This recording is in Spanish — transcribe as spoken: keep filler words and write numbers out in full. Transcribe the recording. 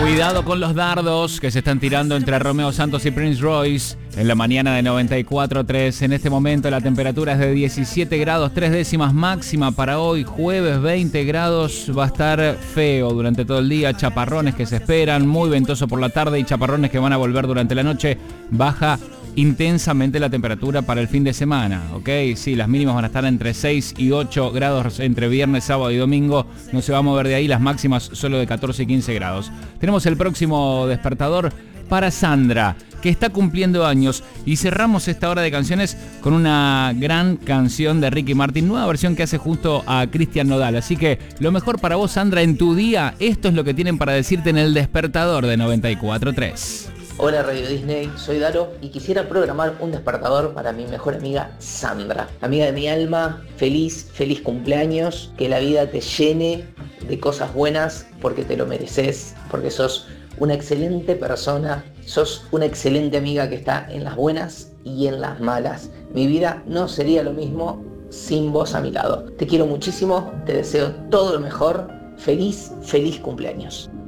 Cuidado con los dardos que se están tirando entre Romeo Santos y Prince Royce en la mañana de noventa y cuatro punto tres. En este momento la temperatura es de diecisiete grados, tres décimas máxima para hoy, jueves veinte grados. Va a estar feo durante todo el día, chaparrones que se esperan, muy ventoso por la tarde y chaparrones que van a volver durante la noche. Baja intensamente la temperatura para el fin de semana, ¿ok? Sí, las mínimas van a estar entre seis y ocho grados entre viernes, sábado y domingo. No se va a mover de ahí, las máximas solo de catorce y quince grados. Tenemos el próximo despertador para Sandra, que está cumpliendo años, y cerramos esta hora de canciones con una gran canción de Ricky Martin, nueva versión que hace justo a Cristian Nodal. Así que lo mejor para vos, Sandra, en tu día. Esto es lo que tienen para decirte en el despertador de noventa y cuatro punto tres. Hola Radio Disney, soy Daro y quisiera programar un despertador para mi mejor amiga Sandra. Amiga de mi alma, feliz, feliz cumpleaños, que la vida te llene de cosas buenas porque te lo mereces, porque sos una excelente persona, sos una excelente amiga que está en las buenas y en las malas. Mi vida no sería lo mismo sin vos a mi lado. Te quiero muchísimo, te deseo todo lo mejor, feliz, feliz cumpleaños.